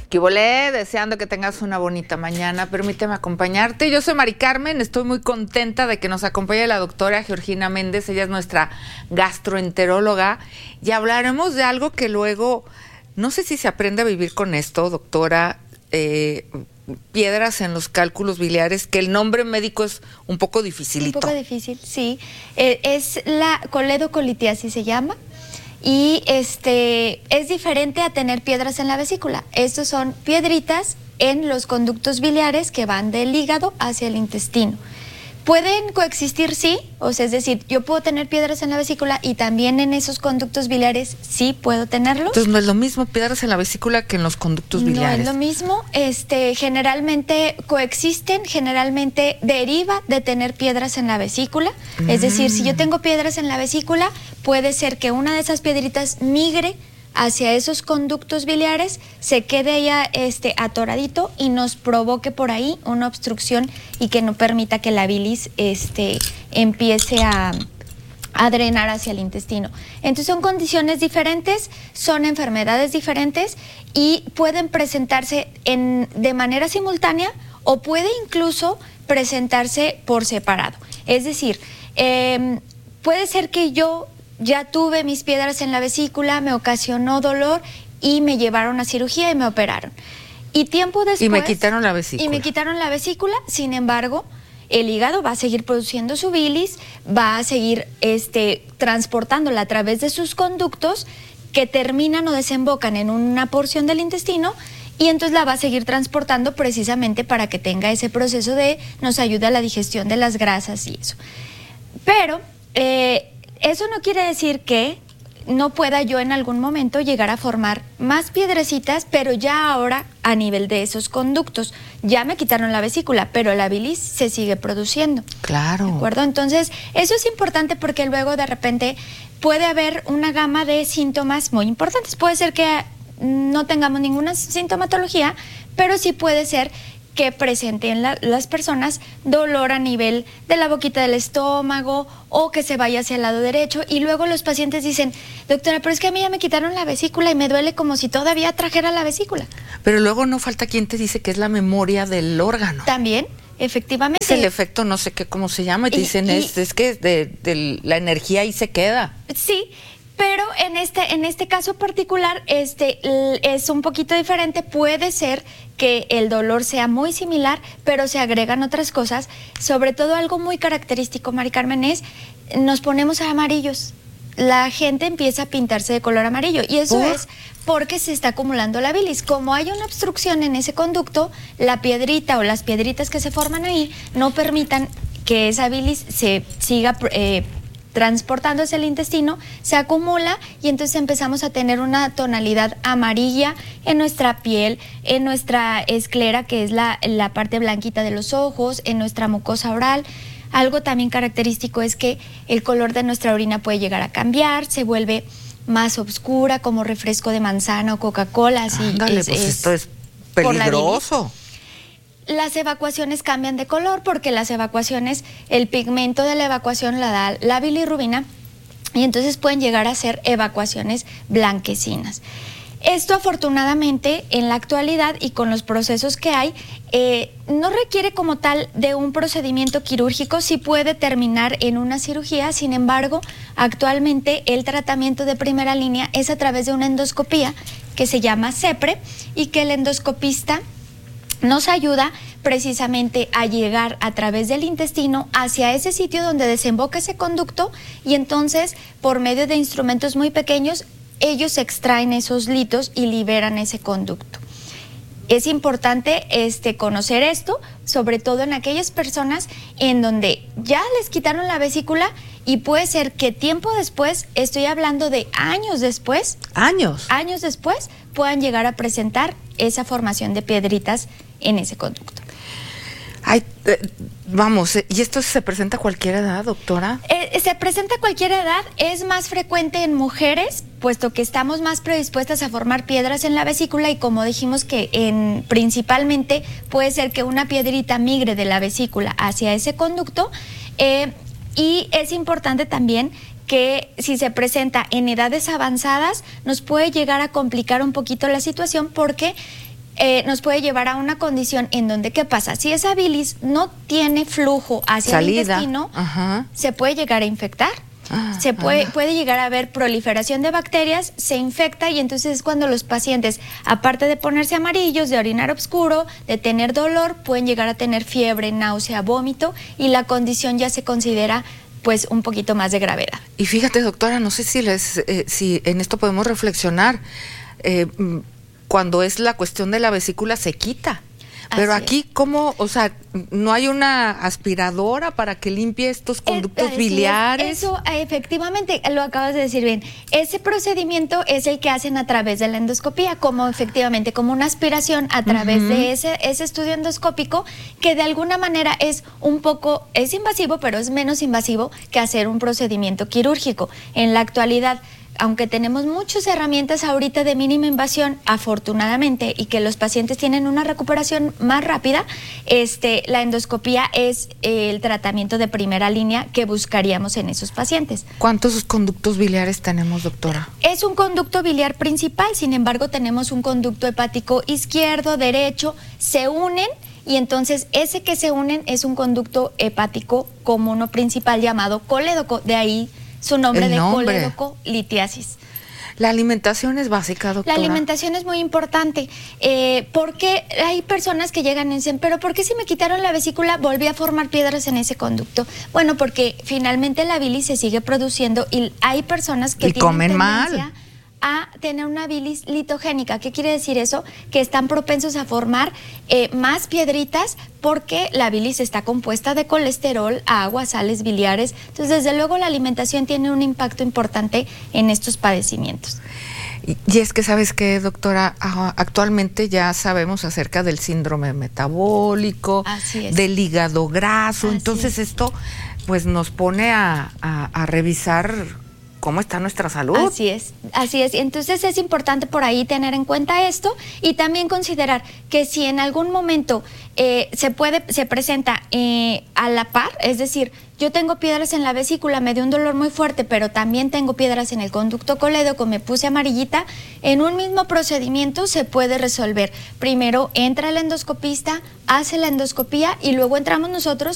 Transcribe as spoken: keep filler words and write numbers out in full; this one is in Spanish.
Que volé, deseando que tengas una bonita mañana. Permíteme acompañarte. Yo soy Mari Carmen, estoy muy contenta de que nos acompañe la doctora Georgina Méndez. Ella es nuestra gastroenteróloga y hablaremos de algo que luego, no sé si se aprende a vivir con esto, doctora, eh, piedras en los cálculos biliares, que el nombre médico es un poco dificilito. Un poco difícil, sí. Eh, es la coledocolitiasis, se llama. Y este es diferente a tener piedras en la vesícula. Estos son piedritas en los conductos biliares que van del hígado hacia el intestino. Pueden coexistir, sí, o sea, es decir, yo puedo tener piedras en la vesícula y también en esos conductos biliares sí puedo tenerlos. Entonces no es lo mismo piedras en la vesícula que en los conductos biliares. No es lo mismo, este, generalmente coexisten, generalmente deriva de tener piedras en la vesícula. Mm. Es decir, si yo tengo piedras en la vesícula, puede ser que una de esas piedritas migre hacia esos conductos biliares, se quede ya este, atoradito y nos provoque por ahí una obstrucción y que no permita que la bilis este, empiece a, a drenar hacia el intestino. Entonces son condiciones diferentes, son enfermedades diferentes y pueden presentarse en, de manera simultánea o puede incluso presentarse por separado. Es decir, eh, puede ser que yo ya tuve mis piedras en la vesícula, me ocasionó dolor y me llevaron a cirugía y me operaron. Y tiempo después... Y me quitaron la vesícula. Y me quitaron la vesícula, sin embargo, el hígado va a seguir produciendo su bilis, va a seguir este, transportándola a través de sus conductos que terminan o desembocan en una porción del intestino y entonces la va a seguir transportando precisamente para que tenga ese proceso de nos ayuda a la digestión de las grasas y eso. Pero... Eh, eso no quiere decir que no pueda yo en algún momento llegar a formar más piedrecitas, pero ya ahora a nivel de esos conductos. Ya me quitaron la vesícula, pero la bilis se sigue produciendo. Claro. ¿De acuerdo? Entonces, eso es importante porque luego de repente puede haber una gama de síntomas muy importantes. Puede ser que no tengamos ninguna sintomatología, pero sí puede ser que presenten la, las personas dolor a nivel de la boquita del estómago o que se vaya hacia el lado derecho y luego los pacientes dicen, doctora, pero es que a mí ya me quitaron la vesícula y me duele como si todavía trajera la vesícula. Pero luego no falta quien te dice que es la memoria del órgano. También, efectivamente. Es el efecto no sé qué, cómo se llama, y te y, dicen, y, es, es que de, de la energía ahí se queda. Sí. Pero en este, en este caso particular este, es un poquito diferente. Puede ser que el dolor sea muy similar, pero se agregan otras cosas. Sobre todo algo muy característico, Mari Carmen, es nos ponemos amarillos. La gente empieza a pintarse de color amarillo y eso ¿Por? es porque se está acumulando la bilis. Como hay una obstrucción en ese conducto, la piedrita o las piedritas que se forman ahí no permitan que esa bilis se siga eh, transportando hacia el intestino, se acumula y entonces empezamos a tener una tonalidad amarilla en nuestra piel, en nuestra esclera, que es la, la parte blanquita de los ojos, en nuestra mucosa oral. Algo también característico es que el color de nuestra orina puede llegar a cambiar, se vuelve más oscura, como refresco de manzana o Coca-Cola. Así Ándale, es, pues es esto es peligroso. Las evacuaciones cambian de color porque las evacuaciones, el pigmento de la evacuación la da la bilirrubina y entonces pueden llegar a ser evacuaciones blanquecinas. Esto afortunadamente en la actualidad y con los procesos que hay, eh, no requiere como tal de un procedimiento quirúrgico, sí puede terminar en una cirugía. Sin embargo, actualmente el tratamiento de primera línea es a través de una endoscopía que se llama CEPRE y que el endoscopista nos ayuda precisamente a llegar a través del intestino hacia ese sitio donde desemboca ese conducto y entonces por medio de instrumentos muy pequeños ellos extraen esos litos y liberan ese conducto. Es importante este, conocer esto, sobre todo en aquellas personas en donde ya les quitaron la vesícula y puede ser que tiempo después, estoy hablando de años después, años, años después, puedan llegar a presentar esa formación de piedritas en ese conducto. Ay, eh, vamos, ¿y esto se presenta a cualquier edad, doctora? Eh, se presenta a cualquier edad, es más frecuente en mujeres, puesto que estamos más predispuestas a formar piedras en la vesícula y como dijimos que en, principalmente puede ser que una piedrita migre de la vesícula hacia ese conducto eh, y es importante también que si se presenta en edades avanzadas nos puede llegar a complicar un poquito la situación porque eh, nos puede llevar a una condición en donde, ¿qué pasa? Si esa bilis no tiene flujo hacia Salida. el intestino, Ajá. se puede llegar a infectar. Ah, Se puede, ah. puede llegar a haber proliferación de bacterias, se infecta y entonces es cuando los pacientes, aparte de ponerse amarillos, de orinar oscuro, de tener dolor, pueden llegar a tener fiebre, náusea, vómito y la condición ya se considera pues un poquito más de gravedad. Y fíjate, doctora, no sé si, les, eh, si en esto podemos reflexionar. Eh, cuando es la cuestión de la vesícula se quita. Pero Así aquí, es. ¿cómo? O sea, ¿no hay una aspiradora para que limpie estos conductos Eh, así biliares? es. Eso, eh, efectivamente, lo acabas de decir bien. Ese procedimiento es el que hacen a través de la endoscopía, como efectivamente, como una aspiración a través Ujú. de ese, ese estudio endoscópico, que de alguna manera es un poco, es invasivo, pero es menos invasivo que hacer un procedimiento quirúrgico. En la actualidad, aunque tenemos muchas herramientas ahorita de mínima invasión, afortunadamente, y que los pacientes tienen una recuperación más rápida, este, la endoscopía es eh, el tratamiento de primera línea que buscaríamos en esos pacientes. ¿Cuántos conductos biliares tenemos, doctora? Es un conducto biliar principal, sin embargo tenemos un conducto hepático izquierdo, derecho, se unen y entonces ese que se unen es un conducto hepático común o principal llamado colédoco, de ahí su nombre El de nombre. colédoco-litiasis. La alimentación es básica, La doctora. alimentación es muy importante, eh, porque hay personas que llegan y dicen, pero ¿por qué si me quitaron la vesícula volví a formar piedras en ese conducto? Bueno, porque finalmente la bilis se sigue produciendo y hay personas que Y tienen comen tendencia mal. a tener una bilis litogénica. ¿Qué quiere decir eso? Que están propensos a formar eh, más piedritas porque la bilis está compuesta de colesterol, agua, sales biliares. Entonces, desde luego, la alimentación tiene un impacto importante en estos padecimientos. Y, y es que, ¿sabes qué, doctora? Ah, actualmente ya sabemos acerca del síndrome metabólico, Así es. del hígado graso. Así Entonces, es. esto pues nos pone a, a, a revisar cómo está nuestra salud. Así es, así es. Entonces es importante por ahí tener en cuenta esto y también considerar que si en algún momento eh, se puede, se presenta eh, a la par, es decir, yo tengo piedras en la vesícula, me dio un dolor muy fuerte, pero también tengo piedras en el conducto colédoco, me puse amarillita, en un mismo procedimiento se puede resolver. Primero entra el endoscopista, hace la endoscopía y luego entramos nosotros